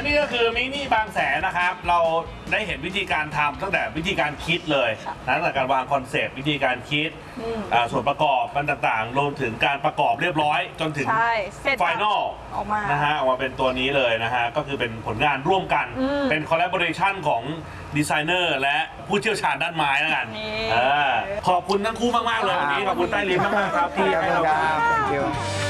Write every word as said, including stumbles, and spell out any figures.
นี่ก็คือมินิบางแสนนะครับเราได้เห็นวิธีการทำตั้งแต่วิธีการคิดเลยตั้งแต่การวางคอนเซปต์วิธีการคิดส่วนประกอบมันต่างๆรวมถึงการประกอบเรียบร้อยจนถึงไฟนอลออกมานะฮะออกมาเป็นตัวนี้เลยนะฮะก็คือเป็นผลงานร่วมกันเป็นคอลลาบอเรชันของดีไซเนอร์และผู้เชี่ยวชาญด้านไม้แล้วกันขอบคุณทั้งคู่มากๆเลยวันนี้ขอบคุณใต้ลิ้นมากๆครับที่ให้เรา